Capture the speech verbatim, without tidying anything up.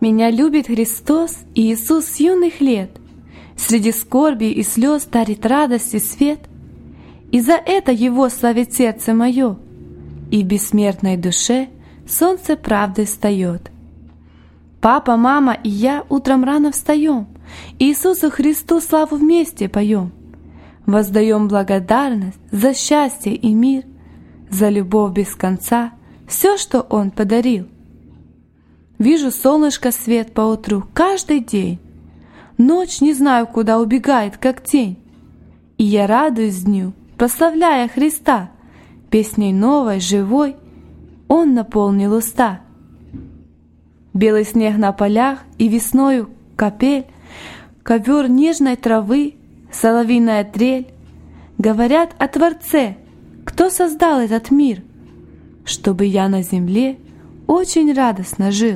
Меня любит Христос и Иисус с юных лет. Среди скорби и слез дарит радость и свет. И за это Его славит сердце мое, и в бессмертной душе солнце правды встает. Папа, мама и я утром рано встаем, Иисусу Христу славу вместе поем. Воздаем благодарность за счастье и мир, за любовь без конца, все, что Он подарил. Вижу солнышко свет поутру каждый день, ночь не знаю, куда убегает, как тень. И я радуюсь дню, прославляя Христа, песней новой, живой Он наполнил уста. Белый снег на полях и весною капель, ковер нежной травы, соловьиная трель говорят о Творце, кто создал этот мир, чтобы я на земле очень радостно жил.